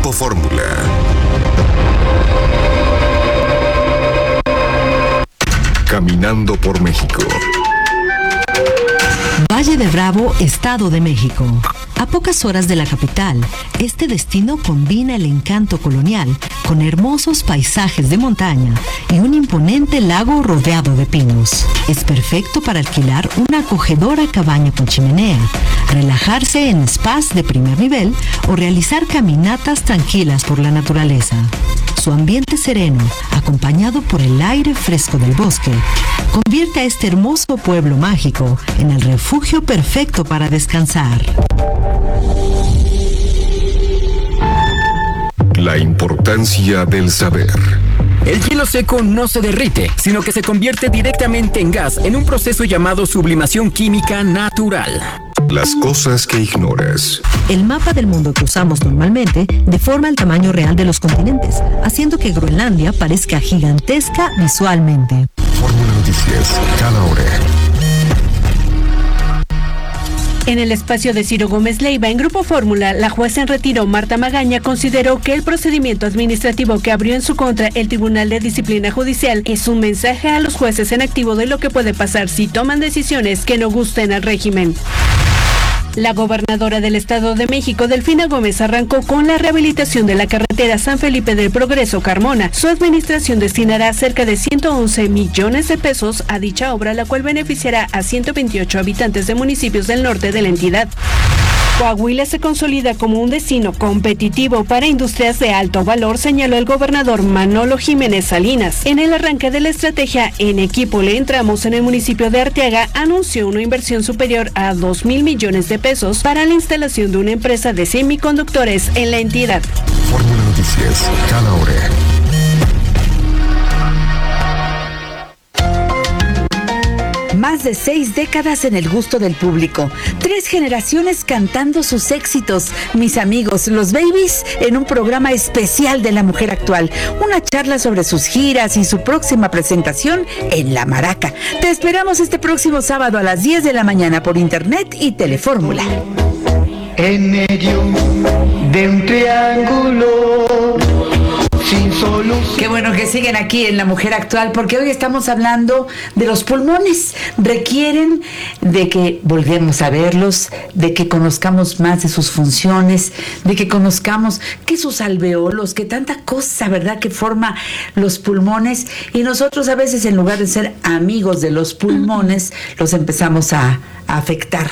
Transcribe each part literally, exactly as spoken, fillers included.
Grupo Fórmula. Caminando por México. Valle de Bravo, Estado de México. A pocas horas de la capital, este destino combina el encanto colonial con hermosos paisajes de montaña y un imponente lago rodeado de pinos. Es perfecto para alquilar una acogedora cabaña con chimenea, relajarse en spas de primer nivel o realizar caminatas tranquilas por la naturaleza. Su ambiente sereno, acompañado por el aire fresco del bosque, convierte a este hermoso pueblo mágico en el refugio perfecto para descansar. La importancia del saber. El hielo seco no se derrite, sino que se convierte directamente en gas en un proceso llamado sublimación química natural. Las cosas que ignoras. El mapa del mundo que usamos normalmente deforma el tamaño real de los continentes, haciendo que Groenlandia parezca gigantesca visualmente. Fórmula Noticias, cada hora. En el espacio de Ciro Gómez Leiva, en Grupo Fórmula, la jueza en retiro Marta Magaña consideró que el procedimiento administrativo que abrió en su contra el Tribunal de Disciplina Judicial es un mensaje a los jueces en activo de lo que puede pasar si toman decisiones que no gusten al régimen. La gobernadora del Estado de México, Delfina Gómez, arrancó con la rehabilitación de la carretera San Felipe del Progreso-Carmona. Su administración destinará cerca de ciento once millones de pesos a dicha obra, la cual beneficiará a ciento veintiocho habitantes de municipios del norte de la entidad. Coahuila se consolida como un destino competitivo para industrias de alto valor, señaló el gobernador Manolo Jiménez Salinas. En el arranque de la estrategia En Equipo Le Entramos en el municipio de Arteaga, anunció una inversión superior a dos mil millones de pesos para la instalación de una empresa de semiconductores en la entidad. Fórmula Noticias, cada hora. Más de seis décadas en el gusto del público. Tres generaciones cantando sus éxitos. Mis amigos, los Babies, en un programa especial de la mujer actual. Una charla sobre sus giras y su próxima presentación en La Maraca. Te esperamos este próximo sábado a las diez de la mañana por internet y Telefórmula. En medio de un triángulo sin solución. Qué bueno que siguen aquí en La Mujer Actual, porque hoy estamos hablando de los pulmones. Requieren de que volvamos a verlos, de que conozcamos más de sus funciones, de que conozcamos que sus alveolos, que tanta cosa, ¿verdad?, que forma los pulmones. Y nosotros a veces, en lugar de ser amigos de los pulmones, los empezamos a a afectar.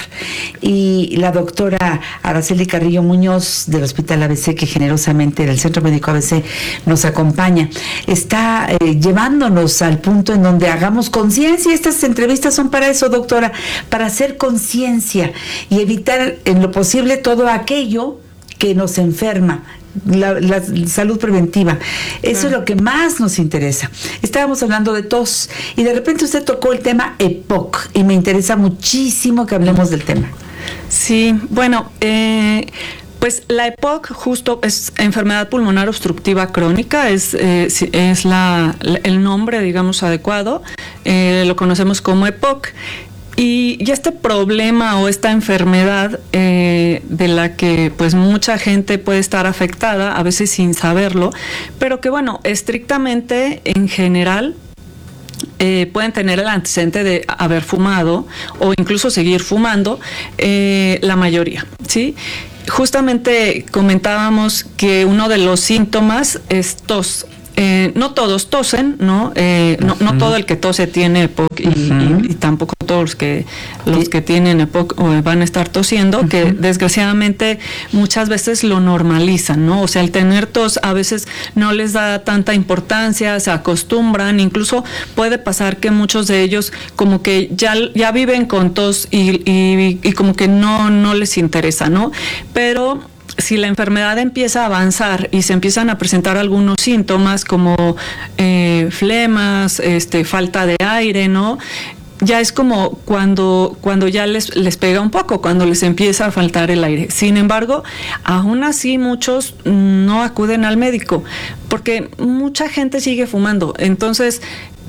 Y la doctora Araceli Carrillo Muñoz del Hospital A B C, que generosamente del Centro Médico A B C nos acompaña, está eh, llevándonos al punto en donde hagamos conciencia. Estas entrevistas son para eso, doctora, para hacer conciencia y evitar en lo posible todo aquello que nos enferma. La, la salud preventiva, eso es lo que más nos interesa. Estábamos hablando de tos y de repente usted tocó el tema E P O C y me interesa muchísimo que hablemos del tema. Sí, bueno, eh, pues la E P O C justo es enfermedad pulmonar obstructiva crónica, es, eh, es la, el nombre, digamos, adecuado, eh, lo conocemos como E P O C. Y, y este problema o esta enfermedad eh, de la que pues mucha gente puede estar afectada, a veces sin saberlo, pero que bueno, estrictamente en general eh, pueden tener el antecedente de haber fumado o incluso seguir fumando, eh, la mayoría, ¿sí? Justamente comentábamos que uno de los síntomas es tos. Eh, no todos tosen, ¿no? Eh, no, no todo el que tose tiene E P O C y, uh-huh. y, y tampoco todos los que los que tienen E P O C van a estar tosiendo, uh-huh. que desgraciadamente muchas veces lo normalizan, ¿no? O sea, el tener tos a veces no les da tanta importancia, se acostumbran, incluso puede pasar que muchos de ellos como que ya, ya viven con tos y, y, y como que no, no les interesa, ¿no? Pero si la enfermedad empieza a avanzar y se empiezan a presentar algunos síntomas como eh, flemas, este, falta de aire, ¿no? Ya es como cuando, cuando ya les, les pega un poco, cuando les empieza a faltar el aire. Sin embargo, aún así muchos no acuden al médico porque mucha gente sigue fumando. Entonces,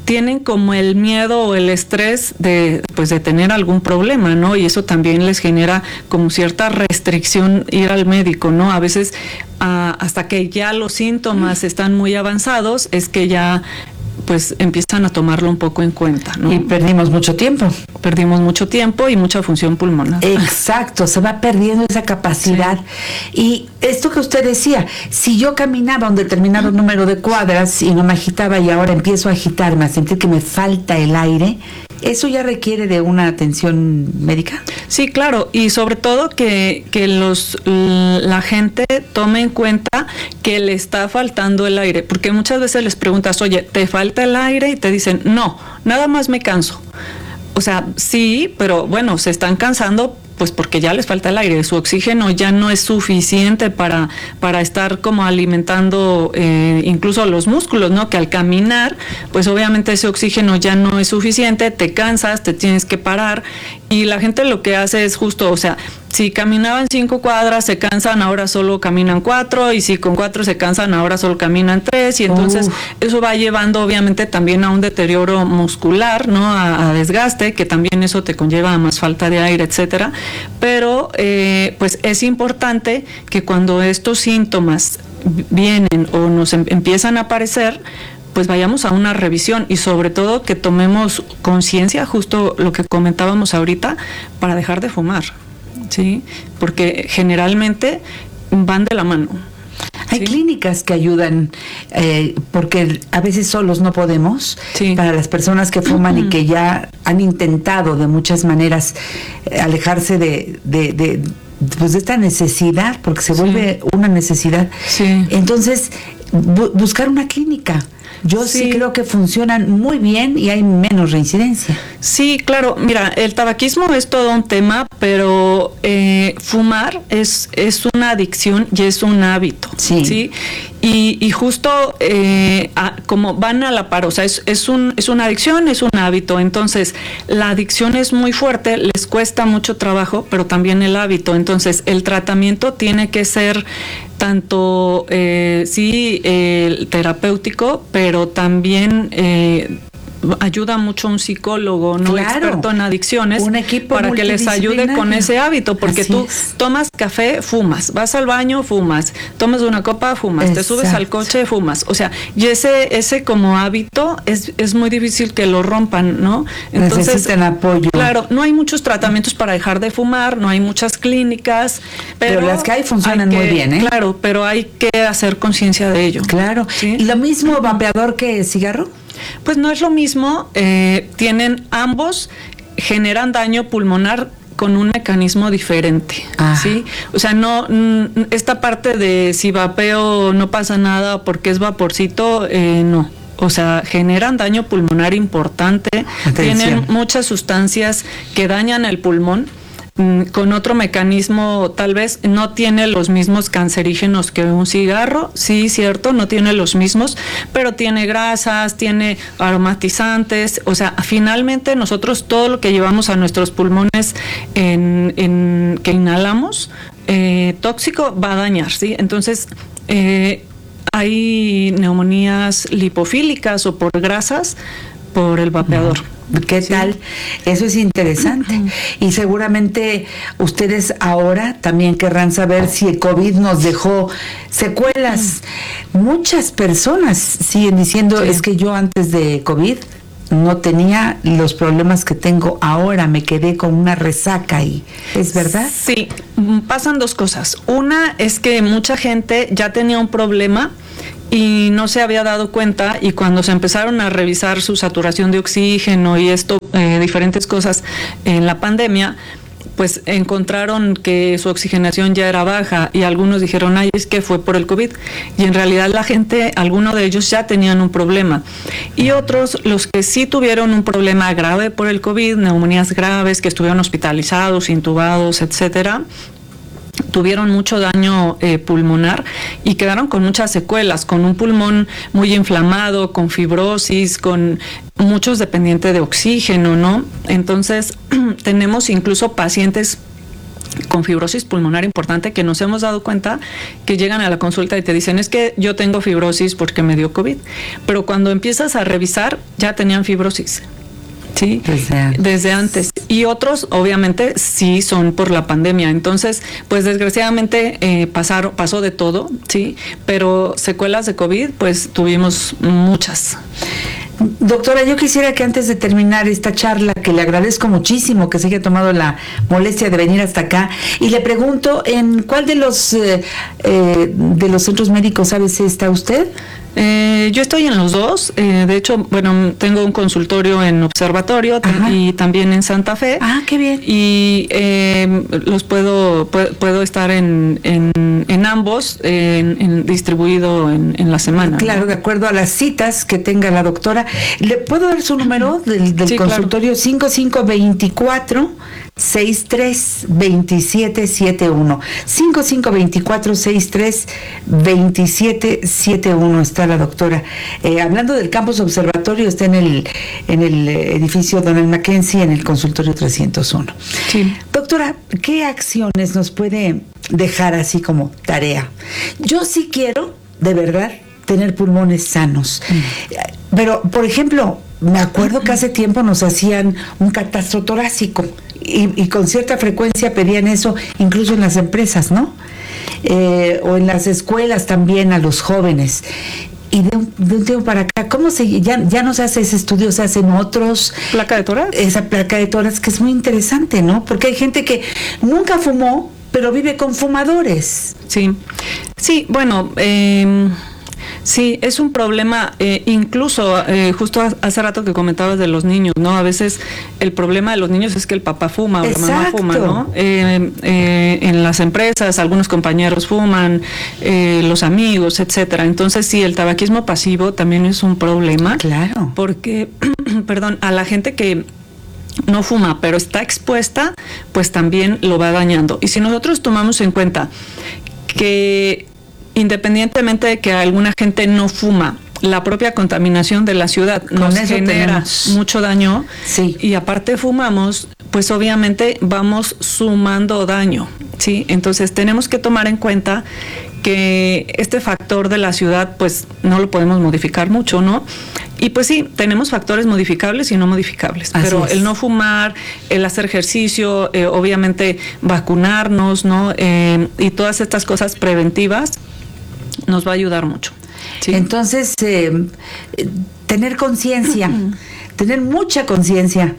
tienen como el miedo o el estrés de pues de tener algún problema, ¿no? Y eso también les genera como cierta restricción ir al médico, ¿no? A veces uh, hasta que ya los síntomas están muy avanzados es que ya pues empiezan a tomarlo un poco en cuenta, ¿no? Y perdimos mucho tiempo. Perdimos mucho tiempo y mucha función pulmonar. Exacto, se va perdiendo esa capacidad. Sí. Y esto que usted decía, si yo caminaba un determinado número de cuadras y no me agitaba y ahora empiezo a agitarme, a sentir que me falta el aire, ¿eso ya requiere de una atención médica? Sí, claro, y sobre todo que, que los la gente tome en cuenta que le está faltando el aire, porque muchas veces les preguntas, oye, ¿te falta el aire? Y te dicen, no, nada más me canso. O sea, sí, pero bueno, se están cansando pues porque ya les falta el aire, su oxígeno ya no es suficiente para, para estar como alimentando eh, incluso los músculos, ¿no? Que al caminar, pues obviamente ese oxígeno ya no es suficiente, te cansas, te tienes que parar, y la gente lo que hace es justo, o sea, si caminaban cinco cuadras, se cansan, ahora solo caminan cuatro, y si con cuatro se cansan, ahora solo caminan tres, y entonces uh. eso va llevando obviamente también a un deterioro muscular, ¿no? A, a desgaste, que también eso te conlleva a más falta de aire, etcétera. Pero eh, pues es importante que cuando estos síntomas vienen o nos em- empiezan a aparecer, pues vayamos a una revisión y sobre todo que tomemos conciencia, justo lo que comentábamos ahorita, para dejar de fumar, ¿sí? Porque generalmente van de la mano. Hay sí. clínicas que ayudan, eh, porque a veces solos no podemos, sí. para las personas que fuman y que ya han intentado de muchas maneras eh, alejarse de, de, de, pues de esta necesidad, porque se vuelve sí. una necesidad. Sí. Entonces, bu- buscar una clínica. Yo sí. sí creo que funcionan muy bien y hay menos reincidencia. Sí, claro. Mira, el tabaquismo es todo un tema, pero eh, fumar es, es una adicción y es un hábito. Sí. ¿sí? Y, y justo eh, a, como van a la par, o sea, es, es, un, es una adicción, es un hábito. Entonces, la adicción es muy fuerte, les cuesta mucho trabajo, pero también el hábito. Entonces, el tratamiento tiene que ser tanto, eh, sí, eh, terapéutico, pero también eh, ayuda mucho un psicólogo, no claro. experto en adicciones, un equipo para que les ayude con ese hábito, porque Así tú es. tomas café, fumas, vas al baño, fumas, tomas una copa, fumas, Exacto. te subes al coche, fumas, o sea, y ese ese como hábito es es muy difícil que lo rompan, ¿no? Entonces, necesitan apoyo. Claro, no hay muchos tratamientos para dejar de fumar, no hay muchas clínicas, pero, pero las que hay funcionan hay que, muy bien, ¿eh? Claro, pero hay que hacer conciencia de ello. Claro. ¿Sí? ¿Y lo mismo vapeador que cigarro? Pues no es lo mismo, eh, tienen ambos, generan daño pulmonar con un mecanismo diferente, ah. ¿sí? O sea, no, esta parte de si vapeo no pasa nada porque es vaporcito, eh, no. O sea, generan daño pulmonar importante, Atención. tienen muchas sustancias que dañan el pulmón. Con otro mecanismo, tal vez no tiene los mismos cancerígenos que un cigarro, sí, cierto, no tiene los mismos, pero tiene grasas, tiene aromatizantes, o sea, finalmente nosotros todo lo que llevamos a nuestros pulmones en, en que inhalamos, eh, tóxico, va a dañar, ¿sí? Entonces, eh, hay neumonías lipofílicas o por grasas por el vapeador. ¿Qué sí. tal? Eso es interesante. Uh-huh. Y seguramente ustedes ahora también querrán saber si el COVID nos dejó secuelas. Uh-huh. Muchas personas siguen diciendo, sí. es que yo antes de COVID no tenía los problemas que tengo ahora, me quedé con una resaca ahí. ¿Es verdad? Sí, pasan dos cosas. Una es que mucha gente ya tenía un problema y no se había dado cuenta, y cuando se empezaron a revisar su saturación de oxígeno y esto, eh, diferentes cosas en la pandemia, pues encontraron que su oxigenación ya era baja y algunos dijeron, ay, es que fue por el COVID, y en realidad la gente, algunos de ellos ya tenían un problema, y otros, los que sí tuvieron un problema grave por el COVID, neumonías graves, que estuvieron hospitalizados, intubados, etcétera, tuvieron mucho daño eh, pulmonar y quedaron con muchas secuelas, con un pulmón muy inflamado, con fibrosis, con muchos dependientes de oxígeno, ¿no? Entonces, tenemos incluso pacientes con fibrosis pulmonar importante, que nos hemos dado cuenta que llegan a la consulta y te dicen, es que yo tengo fibrosis porque me dio COVID, pero cuando empiezas a revisar ya tenían fibrosis. Sí, desde antes. desde antes. Y otros, obviamente, sí son por la pandemia. Entonces, pues desgraciadamente eh, pasaron, pasó de todo, sí, pero secuelas de COVID, pues tuvimos muchas. Doctora, yo quisiera que antes de terminar esta charla, que le agradezco muchísimo que se haya tomado la molestia de venir hasta acá, y le pregunto, ¿en cuál de los eh, eh, de los centros médicos A B C está usted? Eh, yo estoy en los dos, eh, de hecho, bueno, tengo un consultorio en Observatorio t- y también en Santa Fe. Ah, qué bien. Y eh, los puedo, puedo, puedo estar en, en, en ambos, en, en distribuido en, en la semana. Claro, ¿no? De acuerdo a las citas que tenga la doctora. ¿Le puedo dar su número del, del sí, consultorio? Claro. cinco cinco dos cuatro, seis tres dos siete siete uno. cinco cinco dos cuatro, seis tres dos siete siete uno está la doctora. Eh, hablando del campus observatorio, está en el en el edificio Donald Mackenzie, en el consultorio trescientos uno. Sí. Doctora, ¿qué acciones nos puede dejar así como tarea? Yo sí quiero, de verdad, tener pulmones sanos. Mm. Pero, por ejemplo, me acuerdo que hace tiempo nos hacían un catastro torácico y, y con cierta frecuencia pedían eso, incluso en las empresas, ¿no? Eh, o en las escuelas también a los jóvenes. Y de un, de un tiempo para acá, ¿cómo se ya, ya no se hace ese estudio, se hacen otros? ¿Placa de tórax? Esa placa de tórax, que es muy interesante, ¿no? Porque hay gente que nunca fumó, pero vive con fumadores. Sí, sí, bueno, eh, sí, es un problema, eh, incluso eh, justo hace rato que comentabas de los niños, ¿no? A veces el problema de los niños es que el papá fuma o Exacto. la mamá fuma, ¿no? Eh, eh, en las empresas algunos compañeros fuman, eh, los amigos, etcétera. Entonces sí, el tabaquismo pasivo también es un problema. Claro. Porque, perdón, a la gente que no fuma, pero está expuesta, pues también lo va dañando. Y si nosotros tomamos en cuenta que independientemente de que alguna gente no fuma, la propia contaminación de la ciudad Con nos eso genera tenemos. mucho daño, Sí. y aparte fumamos, pues obviamente vamos sumando daño, ¿sí? Entonces tenemos que tomar en cuenta que este factor de la ciudad, pues no lo podemos modificar mucho, ¿no? Y pues sí, tenemos factores modificables y no modificables, Así pero es. el no fumar, el hacer ejercicio, eh, obviamente vacunarnos, ¿no? Eh, y todas estas cosas preventivas nos va a ayudar mucho. ¿Sí? Entonces, eh, eh, tener conciencia, tener mucha conciencia.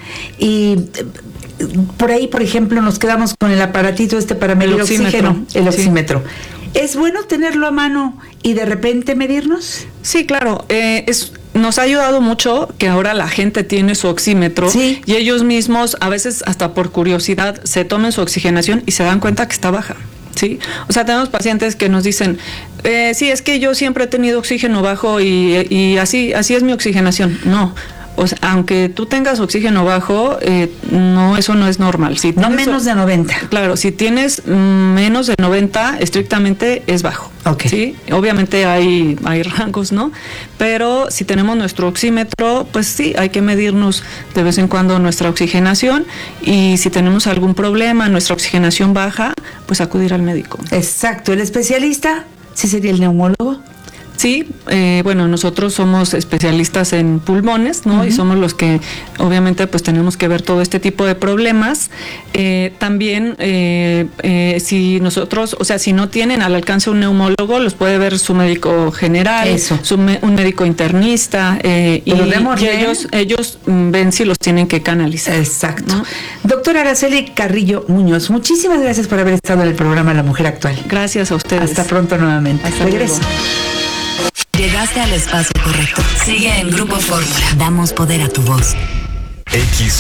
Y eh, por ahí, por ejemplo, nos quedamos con el aparatito este para medir El oxímetro. oxígeno, el Sí. oxímetro. ¿Es bueno tenerlo a mano y de repente medirnos? Sí, claro. Eh, es, nos ha ayudado mucho que ahora la gente tiene su oxímetro, Sí. y ellos mismos, a veces hasta por curiosidad, se tomen su oxigenación y se dan cuenta que está baja. ¿Sí? O sea, tenemos pacientes que nos dicen, eh, sí, es que yo siempre he tenido oxígeno bajo y, y así, así es mi oxigenación. No. O sea, aunque tú tengas oxígeno bajo, eh, no, eso no es normal. Si No tienes, menos de noventa. Claro, si tienes mm, menos de noventa, estrictamente es bajo. Ok. ¿Sí? Obviamente hay, hay rangos, ¿no? Pero si tenemos nuestro oxímetro, pues sí, hay que medirnos de vez en cuando nuestra oxigenación, y si tenemos algún problema, nuestra oxigenación baja, pues acudir al médico. Exacto. ¿El especialista? ¿Sí sería el neumólogo? Sí, eh, bueno, nosotros somos especialistas en pulmones, ¿no? Uh-huh. Y somos los que, obviamente, pues tenemos que ver todo este tipo de problemas. Eh, también, eh, eh, si nosotros, o sea, si no tienen al alcance un neumólogo, los puede ver su médico general, Eso. Su me, un médico internista, eh, y, y ellos, ellos ven si los tienen que canalizar. Exacto. ¿No? Doctora Araceli Carrillo Muñoz, muchísimas gracias por haber estado en el programa La Mujer Actual. Gracias a ustedes. Hasta pronto nuevamente. Hasta Regreso. luego. Llegaste al espacio correcto. Sigue en Grupo Fórmula. Damos poder a tu voz. X